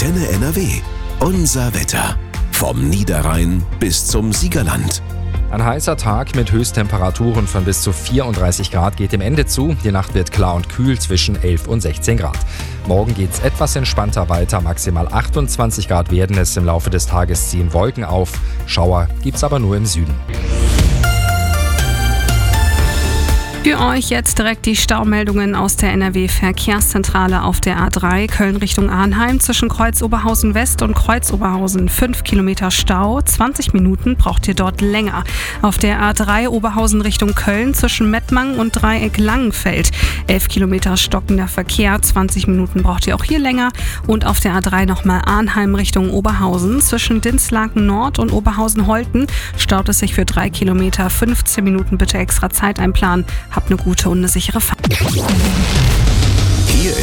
Antenne NRW. Unser Wetter. Vom Niederrhein bis zum Siegerland. Ein heißer Tag mit Höchsttemperaturen von bis zu 34 Grad geht dem Ende zu. Die Nacht wird klar und kühl zwischen 11 und 16 Grad. Morgen geht's etwas entspannter weiter. Maximal 28 Grad werden es. Im Laufe des Tages ziehen Wolken auf. Schauer gibt's aber nur im Süden. Für euch jetzt direkt die Staumeldungen aus der NRW-Verkehrszentrale auf der A3 Köln Richtung Arnheim zwischen Kreuz Oberhausen West und Kreuz Oberhausen. 5 Kilometer Stau, 20 Minuten braucht ihr dort länger. Auf der A3 Oberhausen Richtung Köln zwischen Mettmann und Dreieck Langenfeld. 11 Kilometer stockender Verkehr, 20 Minuten braucht ihr auch hier länger. Und auf der A3 nochmal Arnheim Richtung Oberhausen zwischen Dinslaken Nord und Oberhausen-Holten staut es sich für 3 Kilometer, 15 Minuten bitte extra Zeit einplanen. Habt eine gute und eine sichere Fahrt. Hier